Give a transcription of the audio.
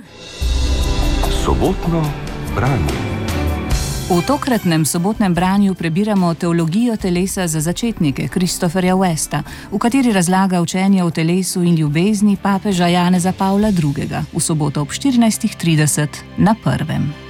Sobotno branje. V tokratnem sobotnem branju prebiramo Teologijo telesa za začetnike Christopherja Westa, v kateri razlaga učenje o telesu in ljubezni papeža Janeza Pavla II. V soboto ob 14.30 na Prvem.